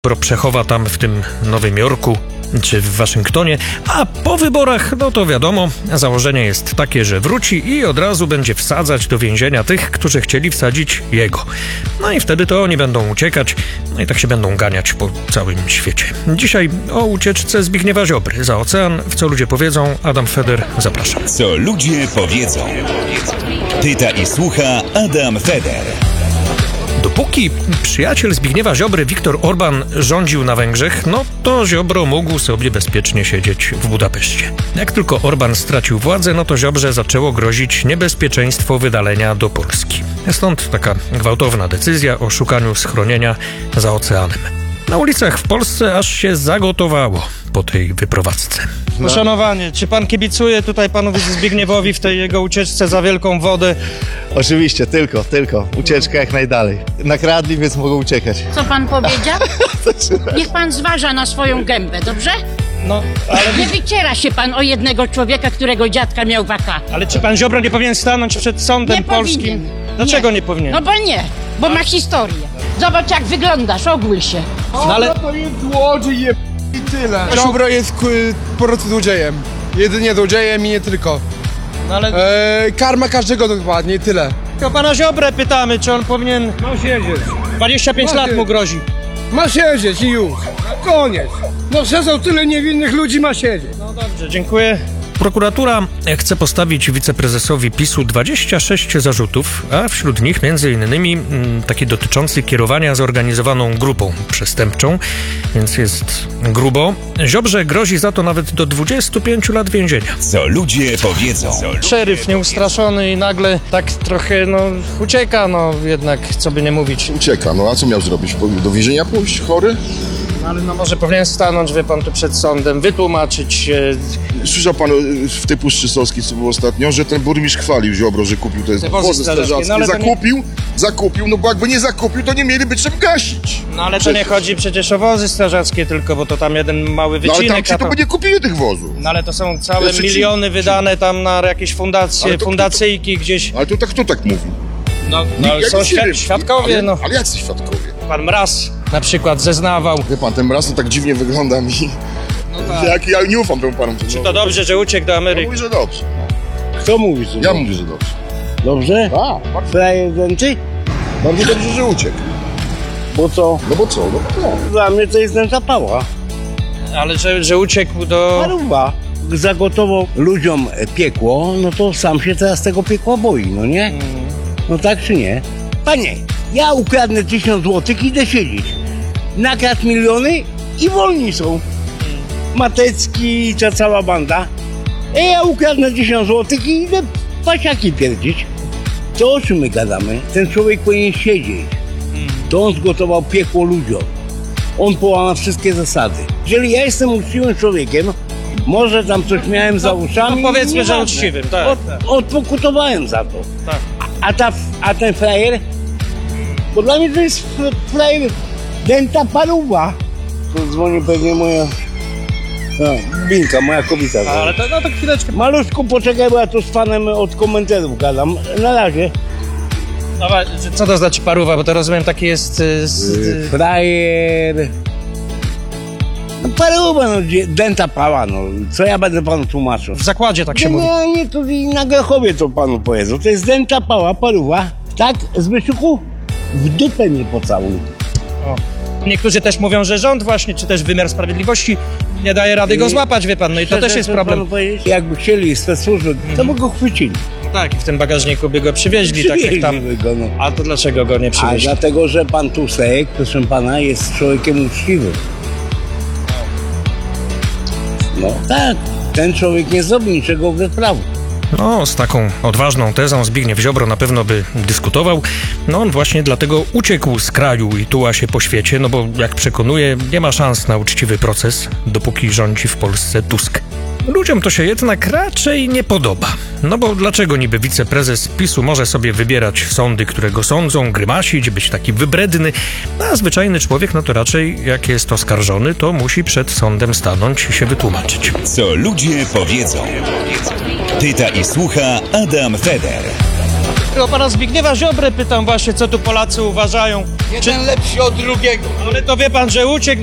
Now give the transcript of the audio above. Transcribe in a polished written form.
przechowa tam w tym Nowym Jorku czy w Waszyngtonie, a po wyborach, no to wiadomo, założenie jest takie, że wróci i od razu będzie wsadzać do więzienia tych, którzy chcieli wsadzić jego. No i wtedy to oni będą uciekać, no i tak się będą ganiać po całym świecie. Dzisiaj o ucieczce Zbigniewa Ziobry za ocean, w Co ludzie powiedzą, Adam Feder, zapraszam. Co ludzie powiedzą. Pyta i słucha Adam Feder. Dopóki przyjaciel Zbigniewa Ziobry, Viktor Orban, rządził na Węgrzech, no to Ziobro mógł sobie bezpiecznie siedzieć w Budapeszcie. Jak tylko Orban stracił władzę, no to Ziobrze zaczęło grozić niebezpieczeństwo wydalenia do Polski. Stąd taka gwałtowna decyzja o szukaniu schronienia za oceanem. Na ulicach w Polsce aż się zagotowało po tej wyprowadzce. Poszanowanie, czy pan kibicuje tutaj panu Zbigniewowi w tej jego ucieczce za wielką wodę? Oczywiście, tylko. Ucieczka jak najdalej. Nakradli, więc mogą uciekać. Co pan powiedział? Niech pan zważa na swoją gębę, dobrze? No, ale... Nie wyciera się pan o jednego człowieka, którego dziadka miał waka. Ale czy pan Ziobro nie powinien stanąć przed sądem Nie polskim? powinien. Dlaczego nie powinien? No bo ma historię. Zobacz, jak wyglądasz, ogól się. No ale... To jest złodziej i tyle. Ziobro jest po prostu złodziejem. Jedynie złodziejem i nie tylko. No ale... Karma każdego dokładnie, tyle. To pana Ziobrę pytamy, czy on powinien... Ma siedzieć. 25 lat mu grozi. Ma siedzieć i już. Koniec. No przecież tyle niewinnych ludzi ma siedzieć. No dobrze, dziękuję. Prokuratura chce postawić wiceprezesowi PiS-u 26 zarzutów, a wśród nich m.in. taki dotyczący kierowania zorganizowaną grupą przestępczą, więc jest grubo. Ziobrze grozi za to nawet do 25 lat więzienia. Co ludzie powiedzą. Szeryf nieustraszony i nagle tak trochę, ucieka, jednak, co by nie mówić. Ucieka, a co miał zrobić? Do więzienia pójść? Chory? Ale może powinien stanąć, wie pan, tu przed sądem, wytłumaczyć się. Słyszał pan w tej Puszczy Solskiej, co było ostatnio, że ten burmistrz chwalił Ziobro, że kupił te wozy strażackie. Zakupił, bo jakby nie zakupił, to nie mieliby czym gasić. No ale to nie chodzi przecież o wozy strażackie tylko, bo to tam jeden mały wycinek. No ale tam ci to by nie kupili tych wozów. No ale to są całe miliony wydane tam na jakieś fundacje, fundacyjki gdzieś. Ale to kto tak mówi? No ale są świadkowie, Ale jacy świadkowie? Pan Mraz na przykład zeznawał. Wie pan, ten Mraz to tak dziwnie wygląda mi. No tak. Ja nie ufam temu panu. Czy to dobrze, że uciekł do Ja Ameryki? mówię, że dobrze. Kto mówi, że Ja mówię, że dobrze. dobrze? Tak, Frajer dęty? bardzo dobrze, że uciekł. Bo co? No bo co? Dla mnie to jest dęta pała. Ale że uciekł do... Paruwa. Zagotował ludziom piekło, no to sam się teraz tego piekła boi, no nie? No tak czy nie? Panie, ja ukradnę 1000 złotych i idę siedzieć. Nakradł miliony i wolni są. Matecki i ta cała banda. Ja ukradnę 1000 złotych i idę pasiaki pierdzić. To o czym my gadamy? Ten człowiek powinien siedzieć. To on zgotował piekło ludziom. On połamał wszystkie zasady. Jeżeli ja jestem uczciwym człowiekiem, może tam coś miałem za uszami. No powiedzmy, że nieważne. uczciwym, tak. Odpokutowałem za to. Tak. A ten frajer? Bo dla mnie to jest frajer dęta paruwa. To dzwoni pewnie moja... Binka, moja kobieta. Ale to chwileczkę. Maluszku, poczekaj, bo ja tu z panem od komentarów gadam. Na razie. Dobra, co to znaczy paruwa, bo to rozumiem taki jest... Frajer... Paruwa, dęta pała, co ja będę panu tłumaczył? W zakładzie tak się mówi. Nie, to i na Grochowie to panu powiedzą. To jest dęta pała, paruwa. Tak, Zbyszku? W dupę mnie pocałuj. Niektórzy też mówią, że rząd właśnie, czy też wymiar sprawiedliwości nie daje rady go złapać, wie pan, no i to też jest problem. Jakby chcieli specsłużby, to by go chwycili. Tak, i w tym bagażniku by go przywieźli, tak jak tam. Go, no. A to dlaczego go nie A przywieźli? dlatego, że pan Tusek, proszę pana, jest człowiekiem uczciwym. No tak, ten człowiek nie zrobi niczego wbrew prawu. No, z taką odważną tezą Zbigniew Ziobro na pewno by dyskutował. No, on właśnie dlatego uciekł z kraju i tuła się po świecie, no bo jak przekonuje, nie ma szans na uczciwy proces, dopóki rządzi w Polsce Tusk. Ludziom to się jednak raczej nie podoba. No bo dlaczego niby wiceprezes PiS-u może sobie wybierać sądy, które go sądzą, grymasić, być taki wybredny, a zwyczajny człowiek, no to raczej jak jest oskarżony, to musi przed sądem stanąć i się wytłumaczyć. Co ludzie powiedzą. Pyta i słucha Adam Feder. O pana Zbigniewa Ziobrę pytam właśnie, co tu Polacy uważają. Jeden lepszy od drugiego. Ale to wie pan, że uciekł.